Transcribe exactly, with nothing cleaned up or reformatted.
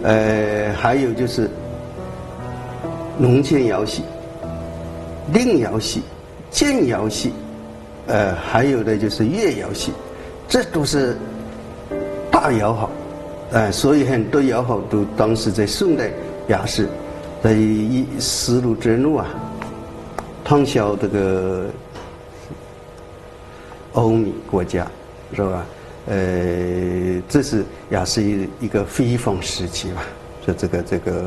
呃，还有就是农间谣戏、令谣戏、建谣戏，呃，还有的就是乐谣戏，这都是大谣号，呃，所以很多谣号都当时在宋代雅士在一丝路之路啊，畅销这个欧美国家，是吧？呃，这是雅士一一个辉煌时期吧，说这个这个。